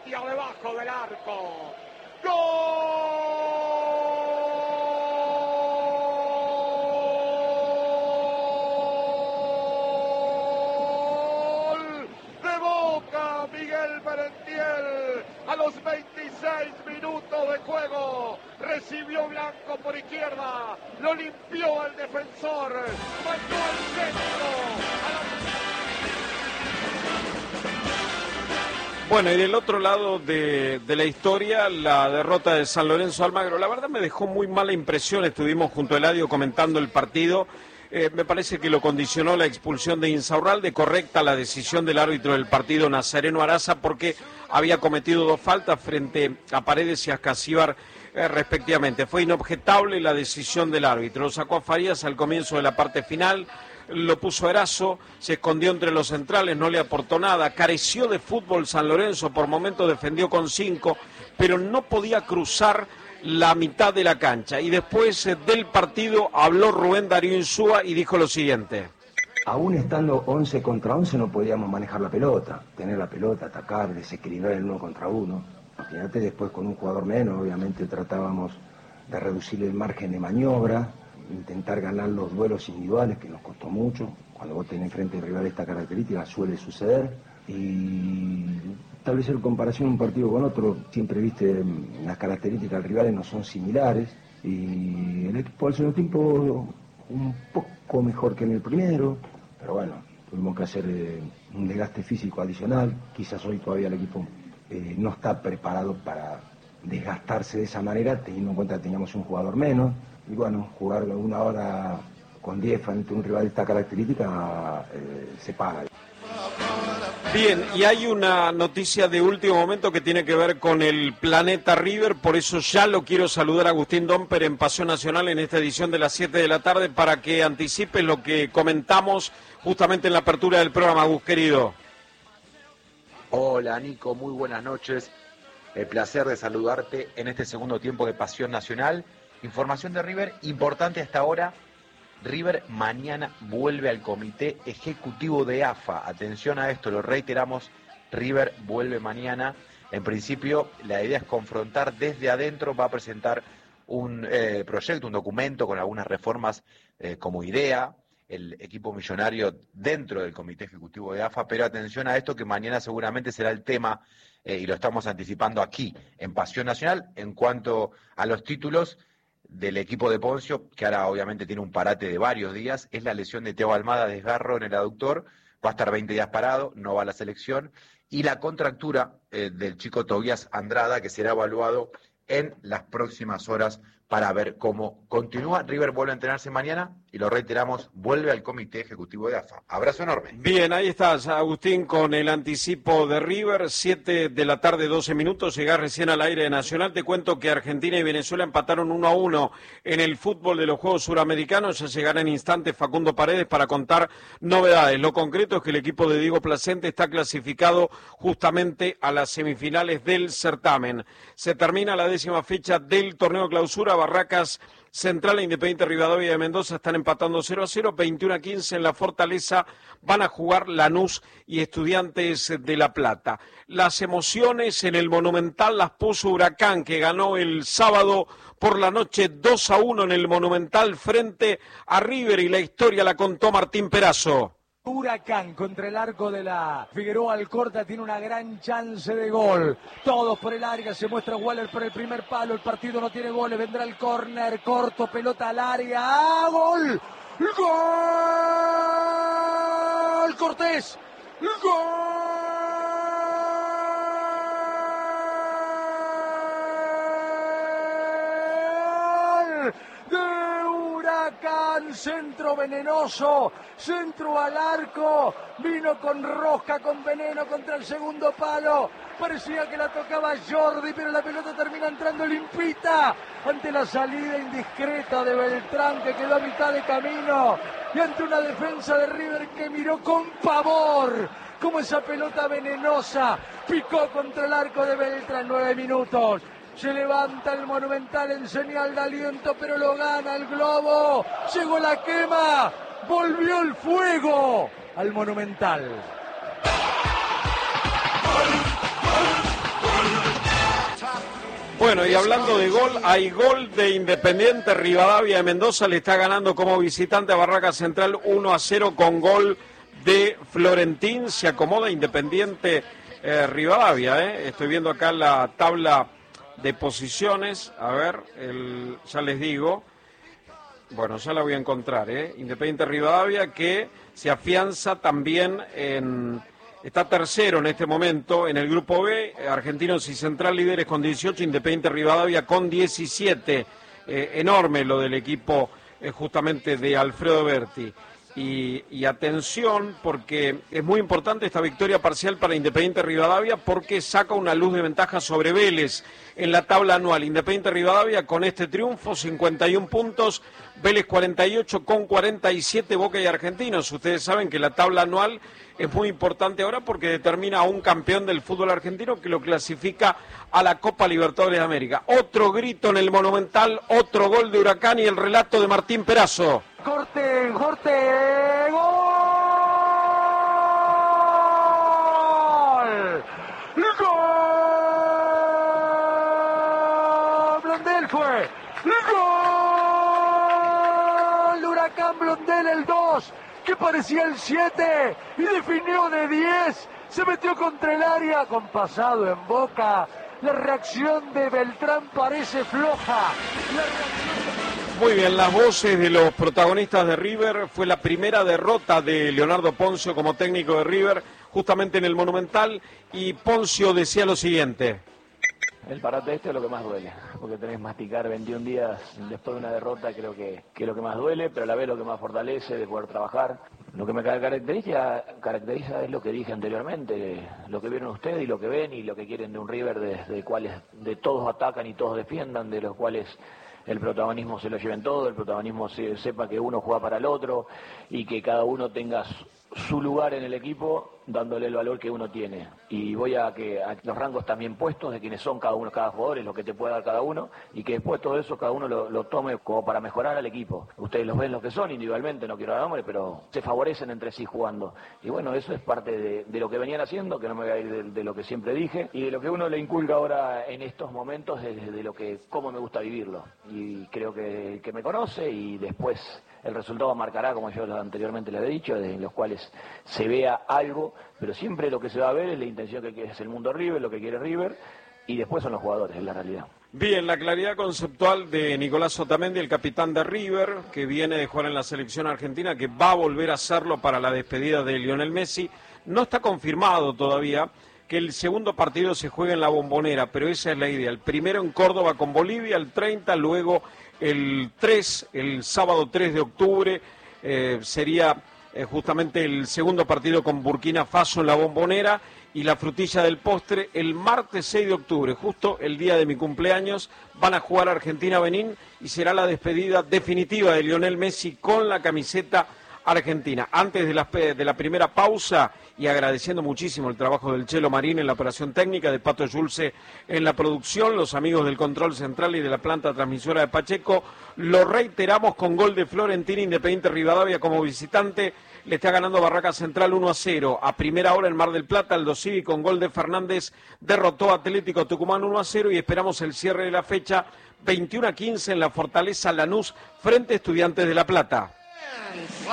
bestia debajo del arco. ¡Gol de Boca! Miguel Merentiel a los 26 minutos de juego recibió Blanco por izquierda, lo limpió el defensor, mandó al centro a la... Bueno, y del otro lado de la historia, la derrota de San Lorenzo Almagro, la verdad me dejó muy mala impresión. Estuvimos junto a Eladio comentando el partido. Me parece que lo condicionó la expulsión de Insaurralde, correcta la decisión del árbitro del partido, Nazareno Araza, porque había cometido 2 faltas frente a Paredes y a Ascasíbar respectivamente. Fue inobjetable la decisión del árbitro, lo sacó a Farías al comienzo de la parte final, lo puso a Erazo, se escondió entre los centrales, no le aportó nada, careció de fútbol San Lorenzo, por momentos defendió con 5, pero no podía cruzar la mitad de la cancha. Y después del partido habló Rubén Darío Insúa y dijo lo siguiente. Aún estando 11 contra 11 no podíamos manejar la pelota, tener la pelota, atacar, desequilibrar el 1 contra 1. Imagínate, después con un jugador menos, obviamente tratábamos de reducir el margen de maniobra, intentar ganar los duelos individuales, que nos costó mucho. Cuando vos tenés frente al rival esta característica suele suceder. Y establecer comparación un partido con otro, siempre viste, las características del rival no son similares. Y el equipo al segundo tiempo un poco mejor que en el primero, pero bueno, tuvimos que hacer un desgaste físico adicional. Quizás hoy todavía el equipo no está preparado para desgastarse de esa manera, teniendo en cuenta que teníamos un jugador menos. Y bueno, jugar 1 hora con 10 frente a un rival de esta característica se paga. Bien, y hay una noticia de último momento que tiene que ver con el Planeta River, por eso ya lo quiero saludar a Agustín Domper en Pasión Nacional en esta edición de las 7 de la tarde para que anticipe lo que comentamos justamente en la apertura del programa, Agus, querido. Hola Nico, muy buenas noches, el placer de saludarte en este segundo tiempo de Pasión Nacional. Información de River, importante hasta ahora, River mañana vuelve al comité ejecutivo de AFA, atención a esto, lo reiteramos, River vuelve mañana, en principio la idea es confrontar desde adentro, va a presentar un proyecto, un documento con algunas reformas como idea, el equipo millonario dentro del comité ejecutivo de AFA, pero atención a esto que mañana seguramente será el tema y lo estamos anticipando aquí en Pasión Nacional en cuanto a los títulos del equipo de Poncio, que ahora obviamente tiene un parate de varios días, es la lesión de Teo Almada, desgarro en el aductor, va a estar 20 días parado, no va a la selección, y la contractura del chico Tobías Andrada, que será evaluado en las próximas horas para ver cómo continúa. River vuelve a entrenarse mañana y lo reiteramos, vuelve al comité ejecutivo de AFA. Abrazo enorme. Bien, ahí estás, Agustín, con el anticipo de River, 7 de la tarde, 12 minutos, llegás recién al aire de Nacional. Te cuento que Argentina y Venezuela empataron 1-1 en el fútbol de los Juegos Suramericanos. Ya llegará en instantes Facundo Paredes para contar novedades. Lo concreto es que el equipo de Diego Placente está clasificado justamente a las semifinales del certamen. Se termina la 10ª fecha del torneo clausura. Barracas Central e Independiente Rivadavia de Mendoza están empatando 0-0, 21-15 en la Fortaleza, van a jugar Lanús y Estudiantes de La Plata. Las emociones en el Monumental las puso Huracán, que ganó el sábado por la noche 2-1 en el Monumental frente a River, y la historia la contó Martín Perazo. Huracán contra el arco de la Figueroa Alcorta tiene una gran chance de gol. Todos por el área, se muestra Waller por el primer palo, el partido no tiene goles, vendrá el córner, corto, pelota al área, ¡ah, gol! ¡Gol! Cortés, ¡gol! Centro venenoso, centro al arco, vino con rosca, con veneno contra el segundo palo, parecía que la tocaba Jordi, pero la pelota termina entrando limpita ante la salida indiscreta de Beltrán, que quedó a mitad de camino, y ante una defensa de River que miró con pavor como esa pelota venenosa picó contra el arco de Beltrán. 9 minutos. Se levanta el Monumental en señal de aliento, pero lo gana el Globo. Llegó la quema, volvió el fuego al Monumental. Bueno, y hablando de gol, hay gol de Independiente. Rivadavia de Mendoza le está ganando como visitante a Barracas Central 1-0 con gol de Florentín. Se acomoda Independiente Rivadavia. Estoy viendo acá la tabla de posiciones. A ver, ya les digo. Bueno, ya la voy a encontrar. Independiente Rivadavia que se afianza también está tercero en este momento en el grupo B, Argentinos y Central líderes con 18, Independiente Rivadavia con 17, enorme lo del equipo justamente de Alfredo Berti. Y atención, porque es muy importante esta victoria parcial para Independiente Rivadavia, porque saca una luz de ventaja sobre Vélez en la tabla anual. Independiente Rivadavia con este triunfo, 51 puntos, Vélez 48 con 47, Boca y Argentinos. Ustedes saben que la tabla anual es muy importante ahora porque determina a un campeón del fútbol argentino que lo clasifica a la Copa Libertadores de América. Otro grito en el Monumental, otro gol de Huracán y el relato de Martín Perazo. Corte, gol. Blondel fue. Gol. Huracán Blondel el 2, que parecía el 7 y definió de 10. Se metió contra el área con pasado en Boca. La reacción de Beltrán parece floja. Muy bien, las voces de los protagonistas de River. Fue la primera derrota de Leonardo Poncio como técnico de River, justamente en el Monumental, y Poncio decía lo siguiente. El parate es lo que más duele, porque tenés que masticar 21 días después de una derrota, creo que es lo que más duele, pero a la vez lo que más fortalece de poder trabajar. Lo que me caracteriza es lo que dije anteriormente, lo que vieron ustedes y lo que ven y lo que quieren de un River de todos atacan y todos defiendan, de los cuales el protagonismo se lo lleven todo, el protagonismo sepa que uno juega para el otro y que cada uno tenga su lugar en el equipo dándole el valor que uno tiene. Y voy a los rangos también puestos de quiénes son cada jugador, es lo que te puede dar cada uno, y que después todo eso cada uno lo tome como para mejorar al equipo. Ustedes los ven lo que son individualmente, no quiero dar nombre, pero se favorecen entre sí jugando. Y bueno, eso es parte de lo que venían haciendo, que no me voy a ir de lo que siempre dije, y de lo que uno le inculca ahora en estos momentos, de cómo me gusta vivirlo. Y creo que me conoce, y después el resultado marcará, como yo anteriormente les he dicho, en los cuales se vea algo, pero siempre lo que se va a ver es la intención que es el mundo River, lo que quiere River, y después son los jugadores, es la realidad. Bien, la claridad conceptual de Nicolás Otamendi, el capitán de River, que viene de jugar en la selección argentina, que va a volver a hacerlo para la despedida de Lionel Messi. No está confirmado todavía que el segundo partido se juegue en la Bombonera, pero esa es la idea. El primero en Córdoba con Bolivia, el 30, luego el sábado 3 de octubre, sería justamente el segundo partido con Burkina Faso en la Bombonera, y la frutilla del postre el martes 6 de octubre, justo el día de mi cumpleaños, van a jugar Argentina-Benín y será la despedida definitiva de Lionel Messi con la camiseta argentina. Antes de la primera pausa, y agradeciendo muchísimo el trabajo del Chelo Marín en la operación técnica, de Pato Yulce en la producción, los amigos del control central y de la planta transmisora de Pacheco, lo reiteramos con gol de Florentín. Independiente Rivadavia como visitante le está ganando Barracas Central 1-0. A primera hora en Mar del Plata, Aldo Civi con gol de Fernández derrotó a Atlético Tucumán 1-0, y esperamos el cierre de la fecha 21-15 en la Fortaleza Lanús frente a Estudiantes de La Plata.